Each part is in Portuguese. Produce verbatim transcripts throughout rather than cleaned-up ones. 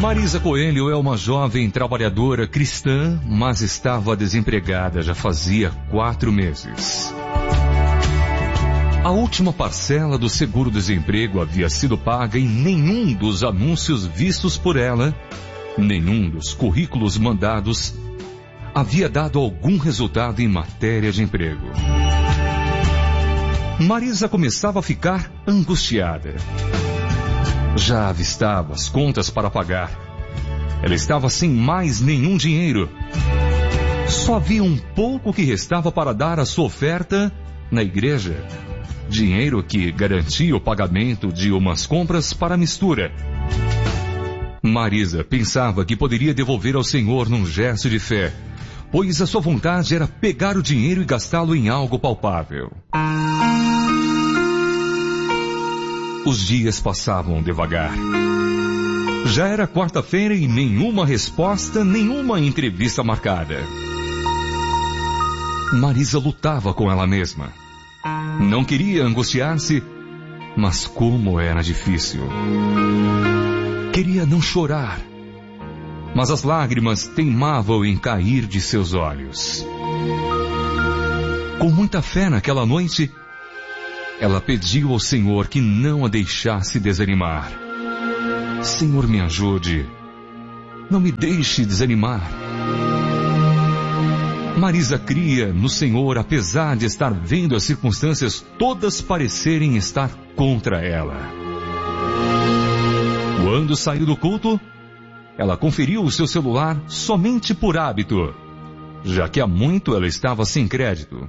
Marisa Coelho é uma jovem trabalhadora cristã, mas estava desempregada já fazia quatro meses. A última parcela do seguro-desemprego havia sido paga e nenhum dos anúncios vistos por ela, nenhum dos currículos mandados, havia dado algum resultado em matéria de emprego. Marisa começava a ficar angustiada. Já avistava as contas para pagar. Ela estava sem mais nenhum dinheiro. Só havia um pouco que restava para dar a sua oferta na igreja. Dinheiro que garantia o pagamento de umas compras para a mistura. Marisa pensava que poderia devolver ao Senhor num gesto de fé, pois a sua vontade era pegar o dinheiro e gastá-lo em algo palpável. Os dias passavam devagar. Já era quarta-feira e nenhuma resposta, nenhuma entrevista marcada. Marisa lutava com ela mesma. Não queria angustiar-se, mas como era difícil. Queria não chorar, mas as lágrimas teimavam em cair de seus olhos. Com muita fé naquela noite, ela pediu ao Senhor que não a deixasse desanimar. Senhor, me ajude. Não me deixe desanimar. Marisa cria no Senhor, apesar de estar vendo as circunstâncias todas parecerem estar contra ela. Quando saiu do culto, ela conferiu o seu celular somente por hábito, já que há muito ela estava sem crédito.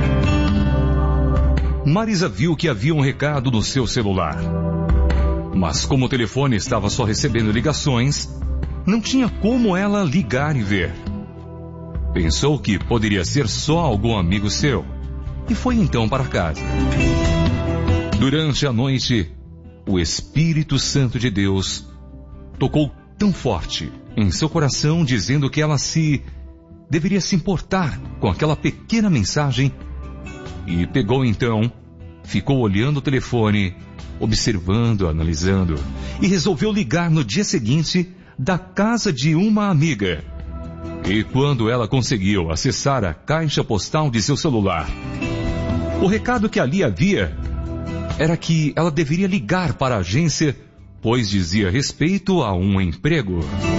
Marisa viu que havia um recado no seu celular. Mas como o telefone estava só recebendo ligações, não tinha como ela ligar e ver. Pensou que poderia ser só algum amigo seu, e foi então para casa. Durante a noite, o Espírito Santo de Deus tocou tão forte em seu coração, dizendo que ela se deveria se importar com aquela pequena mensagem. E pegou então, ficou olhando o telefone, observando, analisando, e resolveu ligar no dia seguinte da casa de uma amiga. E quando ela conseguiu acessar a caixa postal de seu celular, o recado que ali havia era que ela deveria ligar para a agência, pois dizia respeito a um emprego.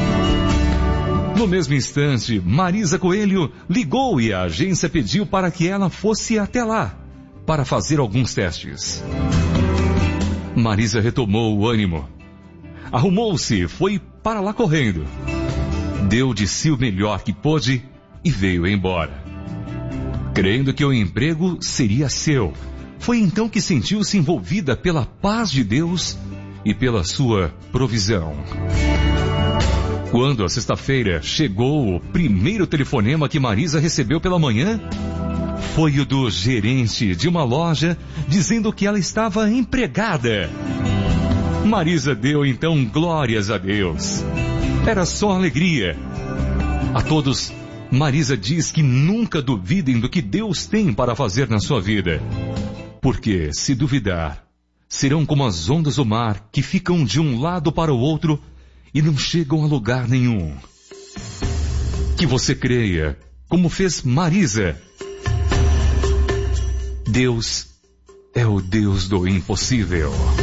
No mesmo instante, Marisa Coelho ligou e a agência pediu para que ela fosse até lá, para fazer alguns testes. Marisa retomou o ânimo. Arrumou-se, foi para lá correndo. Deu de si o melhor que pôde e veio embora. Crendo que o emprego seria seu, foi então que sentiu-se envolvida pela paz de Deus e pela sua provisão. Quando a sexta-feira chegou, o primeiro telefonema que Marisa recebeu pela manhã foi o do gerente de uma loja, dizendo que ela estava empregada. Marisa deu então glórias a Deus. Era só alegria. A todos, Marisa diz que nunca duvidem do que Deus tem para fazer na sua vida. Porque, se duvidar, serão como as ondas do mar que ficam de um lado para o outro e não chegam a lugar nenhum. Que você creia, como fez Marisa. Deus é o Deus do impossível.